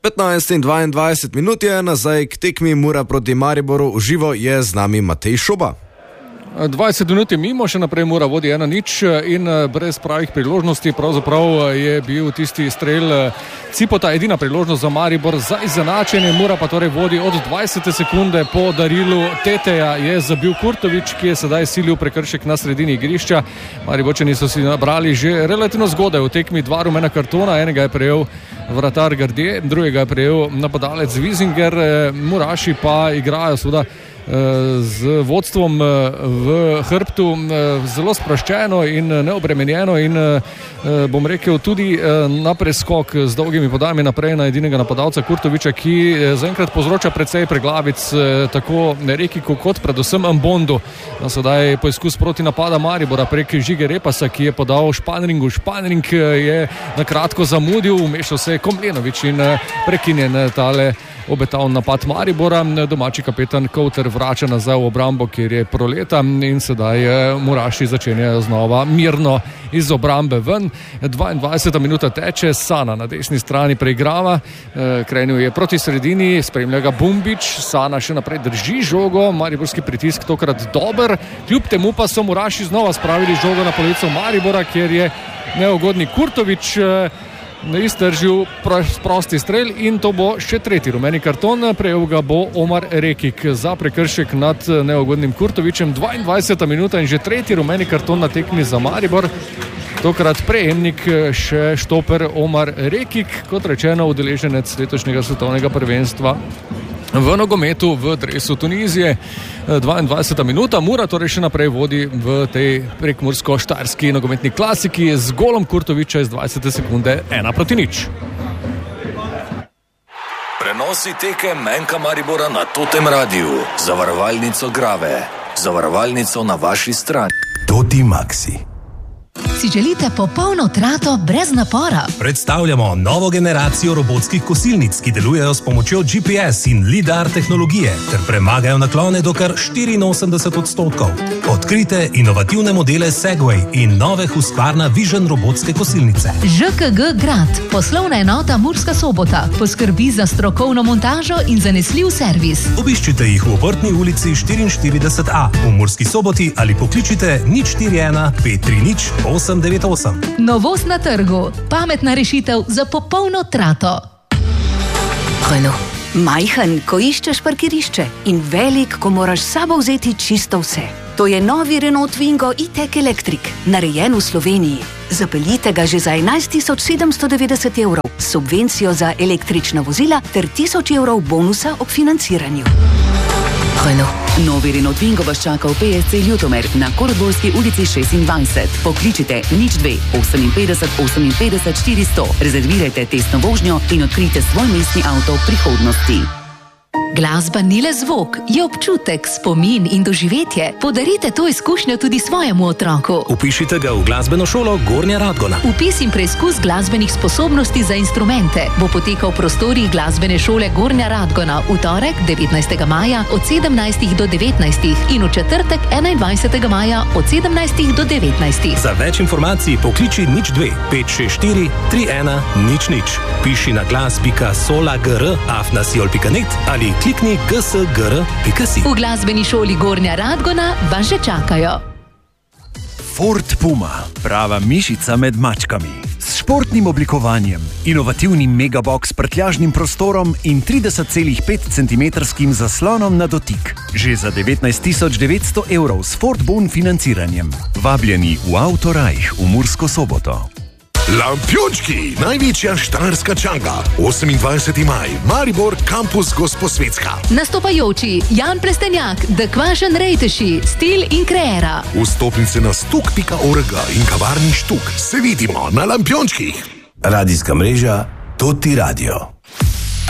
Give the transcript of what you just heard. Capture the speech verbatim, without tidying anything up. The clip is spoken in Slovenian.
petnajst in dvaindvajset minut je nazaj k tekmi Mura proti Mariboru. V živo je z nami Matej Šoba. dvajset minut je mimo, še naprej Mura vodi ena nič in brez pravih priložnosti. Pravzaprav je bil tisti strel Cipota edina priložnost za Maribor za izenačenje. Mura pa torej vodi od dvajsete sekunde po darilu Teteja. Je zabil Kurtovič, ki je sedaj silil prekršek na sredini igrišča. Mariborčani so si nabrali že relativno zgodaj v tekmi dva rumena kartona. Enega je prejel vratar Gardje, drugega je prejel napadalec Wiesinger. Muraši pa igrajo seveda z vodstvom v hrbtu zelo sproščeno in neobremenjeno in bom rekel tudi na preskok z dolgimi podajami naprej na edinega napadalca Kurtoviča, ki zaenkrat povzroča precej preglavic tako Rekiku kot predvsem Ambondu. Sedaj poizkus proti napada Maribora prek Žige Repasa, ki je podal Španringu. Španring je na kratko zamudil, vmešal se je Komljenovič in prekinjen tale obetav napad Maribora. Domači kapetan Kouter vrača nazaj v obrambo, kjer je proleta in sedaj Muraši začenjajo znova mirno iz obrambe ven. dvaindvajseta minuta teče, Sana na desni strani preigrava, krenil je proti sredini, spremlja ga Bumbič, Sana še naprej drži žogo, mariborski pritisk tokrat dober, kljub temu pa so Muraši znova spravili žogo na polovico Maribora, kjer je neugodni Kurtovič iztržil prosti strel in to bo še tretji rumeni karton. Prejel ga bo Omar Rekik za prekršek nad neugodnim Kurtovičem. dvaindvajseta minuta in že tretji rumeni karton na tekmi za Maribor. Tokrat prejemnik še štoper Omar Rekik, kot rečeno udeleženec letošnjega svetovnega prvenstva v nogometu v dresu Tunizije. dvaindvajseta minuta, Mura torej še naprej vodi v tej prekmursko-štajerski nogometni klasiki z golom Kurtoviča iz dvajsete sekunde ena proti nič. Prenosi tekem Menka Maribora na Totem Radiu. Zavarovalnico Grave. Zavarovalnico na vaši strani. Toti Maxi. Si želite popolno trato brez napora? Predstavljamo novo generacijo robotskih kosilnic, ki delujejo s pomočjo G P S in lidar tehnologije ter premagajo naklone do kar štiriinosemdeset odstotkov. Odkrite inovativne modele Segway in nove Husqvarna Vision robotske kosilnice. Ž K G Grad, poslovna enota Murska Sobota, poskrbi za strokovno montažo in zanesljiv servis. Obiščite jih v Obrtni ulici štiriinštirideset A v Murski Soboti ali pokličite nič štiri ena pet tri nič osem devet osem. Novost na trgu, pametna rešitev za popolno trato. Renault. Majhen, ko iščeš parkirišče in velik, ko moraš s sabo vzeti čisto vse. To je novi Renault Twingo e-tech Electric, narejen v Sloveniji. Zapeljite ga že za enajst tisoč sedemsto devetdeset evrov, subvencijo za električna vozila ter tisoč evrov bonusa ob financiranju. Renault. Novi Renault Twingo vas čaka v P S C Ljutomer na Koroborski ulici šestindvajset. Pokličite nič dve oseminpetdeset oseminpetdeset štiristo. Rezervirajte testno vožnjo in odkrijte svoj mestni avto v prihodnosti. Glasba ni le zvok, je občutek, spomin in doživetje. Podarite to izkušnjo tudi svojemu otroku. Upišite ga v glasbeno šolo Gornja Radgona. Vpis in preizkus glasbenih sposobnosti za instrumente bo potekal v prostorih glasbene šole Gornja Radgona v torek devetnajstega maja od sedemnajstih do devetnajstih in v četrtek enaindvajsetega maja od sedemnajstih do devetnajstih. Za več informacij pokliči nič dve pet šest štiri tri ena nič nič. Piši na glas pika solagr afna siol pika net ali klikni g s g r pika si. V glasbeni šoli Gornja Radgona vas že čakajo. Ford Puma, prava mišica med mačkami. S športnim oblikovanjem, inovativnim megabox s prtljažnim prostorom in trideset celih pet centimetrskim zaslonom na dotik. Že za devetnajst tisoč devetsto evrov s Ford Bon financiranjem. Vabljeni v Autorajh v Mursko Soboto. Lampiončki, največja štajerska čanga, osemindvajseti maj, Maribor, kampus Gosposvetska. Nastopajoči Jan Plestenjak, The Kvašen Rejteši, Stil in Kreera. Vstopnice na stuk pika org in kavarni Štuk. Se vidimo na Lampiončkih. Radijska mreža Toti Radio.